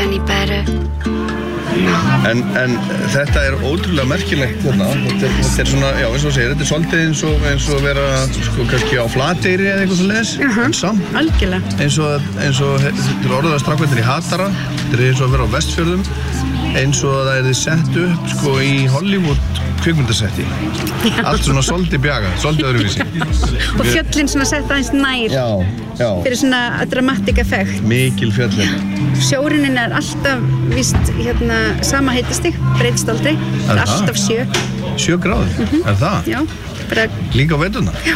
any better. En þetta ótrúlega merkilegt hérna. Þetta svona, já, eins og segir, þetta svolítið eins og vera sko kannski á Flateyri eða eitthvað svoleiðis. En samt. Algjörlega. Eins og þetta orðað strákvættir í Hatara. Þetta eins og að vera á Vestfjörðum. Eins og það sett upp sko í Hollywood kvikmyndasetti. Allt svona svolítið bjaga, svolítið öðruvísi. Og fjöllin svona sett aðeins nær. Já. Fyrir svona dramatic effekt. Mikil fjöllin. Sjórinn alltaf víst sama hitastig, breytist aldrei. Alltaf 7. 7 gráður? Það? Já. Bara... Líka á veturna?